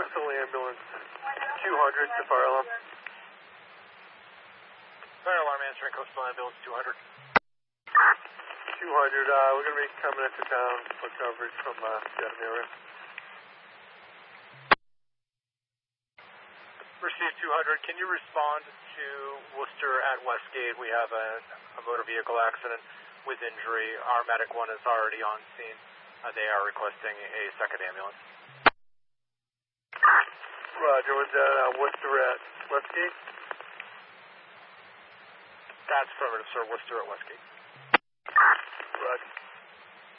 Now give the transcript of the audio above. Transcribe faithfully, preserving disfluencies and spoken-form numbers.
Coastal Ambulance two hundred to fire alarm. Fire alarm answering Coastal Ambulance two hundred. two hundred, uh, we're going to be coming into town for coverage from uh, Devon area. Received two hundred. Can you respond to Worcester at Westgate? We have a, a motor vehicle accident with injury. Our medic one is already on scene. Uh, they are requesting a second ambulance. Roger, was that uh, Worcester at Westgate? That's affirmative, sir. Worcester at Westgate. Roger.